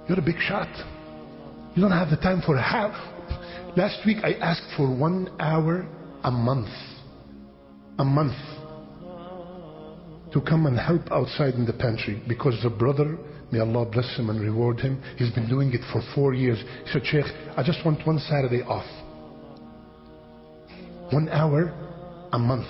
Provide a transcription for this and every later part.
You're a big shot. You don't have the time for a half. Last week I asked for 1 hour a month. A month. To come and help outside in the pantry. Because the brother, may Allah bless him and reward him, he's been doing it for 4 years. He said, Sheikh, I just want one Saturday off. 1 hour a month.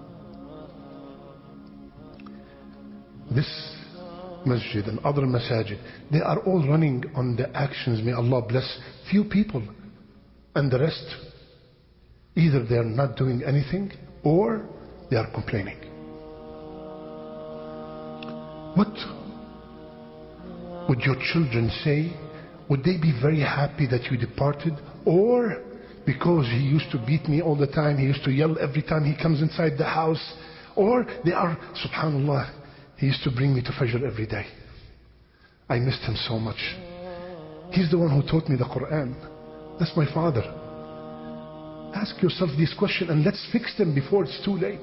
This masjid and other masajid, they are all running on the actions, may Allah bless few people. And the rest, either they are not doing anything or they are complaining. What would your children say? Would they be very happy that you departed? Or because he used to beat me all the time, he used to yell every time he comes inside the house? Or they are, subhanallah, he used to bring me to Fajr every day. I missed him so much. He's the one who taught me the Quran. That's my father. Ask yourself these questions and let's fix them before it's too late.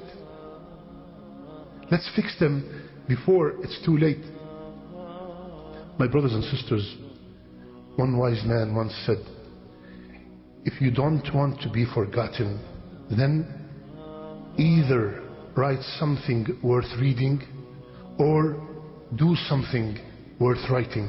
Let's fix them before it's too late. My brothers and sisters, one wise man once said, if you don't want to be forgotten, then either write something worth reading or do something worth writing.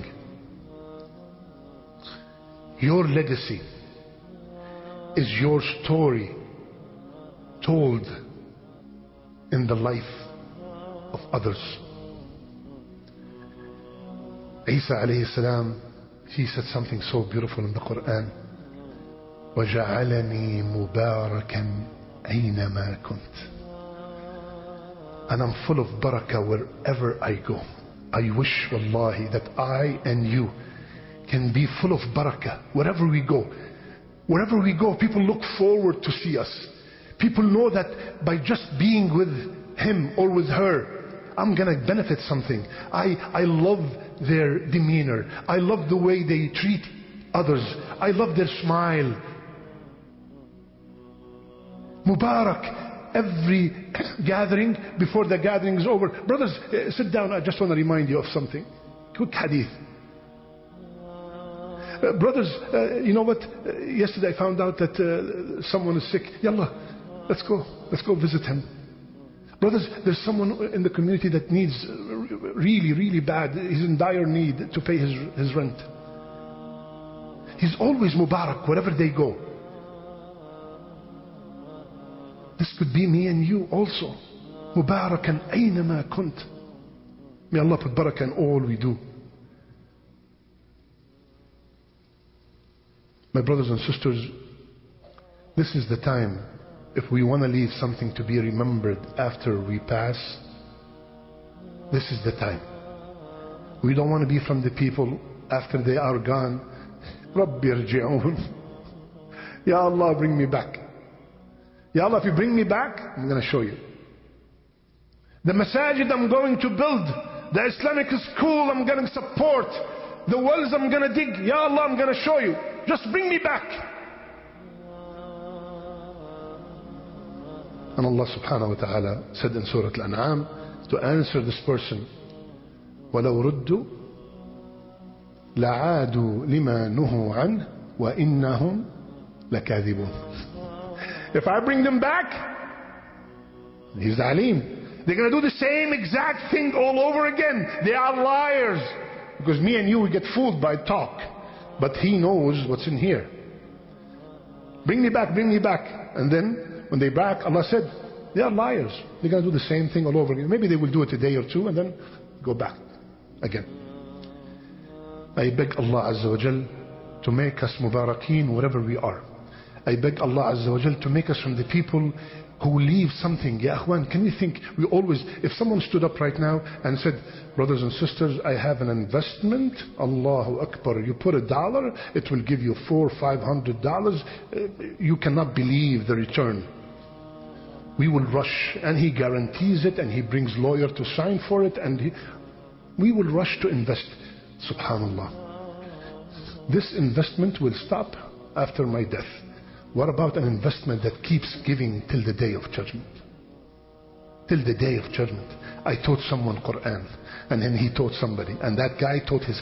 Your legacy is your story told in the life of others. Isa alayhi salam, he said something so beautiful in the Quran. وَجَعَلَنِي مُبَارَكًا أَيْنَمَا كُنْتَ. And I'm full of barakah wherever I go. I wish, wallahi, that I and you can be full of barakah wherever we go. Wherever we go, people look forward to see us. People know that by just being with him or with her, I'm going to benefit something. I love their demeanor. I love the way they treat others. I love their smile. Mubarak. Every gathering, before the gathering is over. Brothers, sit down. I just want to remind you of something. Quick hadith. Brothers, you know what? Yesterday I found out that someone is sick. Yallah, let's go. Let's go visit him. Brothers, there's someone in the community that needs really, really bad. He's in dire need to pay his rent. He's always Mubarak wherever they go. This could be me and you also. Mubarakan aynama kunt. May Allah put barakah in all we do. My brothers and sisters, this is the time, if we want to leave something to be remembered after we pass, this is the time. We don't want to be from the people after they are gone. Rabbi irji'un. Ya Allah, bring me back. Ya Allah, if you bring me back, I'm going to show you. The masajid I'm going to build, the Islamic school I'm going to support, the wells I'm going to dig, Ya Allah, I'm going to show you. Just bring me back. And Allah subhanahu wa ta'ala said in Surah Al-An'am to answer this person, وَلَوْ رُدُّوا لَعَادُوا لِمَا نُهُوا عَنْهُ وَإِنَّهُمْ لَكَاذِبُونَ. If I bring them back, He's Alim, they're going to do the same exact thing all over again. They are liars. Because me and you, we get fooled by talk. But He knows what's in here. Bring me back, bring me back. And then, when they back, Allah said, they are liars. They're going to do the same thing all over again. Maybe they will do it a day or two and then go back again. I beg Allah Azza wa Jal to make us Mubarakeen wherever we are. I beg Allah Azza wa Jal to make us from the people who leave something. Ya Akhwan, can you think, we always, if someone stood up right now and said, brothers and sisters, I have an investment, Allahu Akbar, you put $1, it will give you $400 or $500, you cannot believe the return. We will rush, and he guarantees it, and he brings lawyer to sign for it, and we will rush to invest. Subhanallah. This investment will stop after my death. What about an investment that keeps giving till the day of judgment? Till the day of judgment. I taught someone Quran, and then he taught somebody, and that guy taught his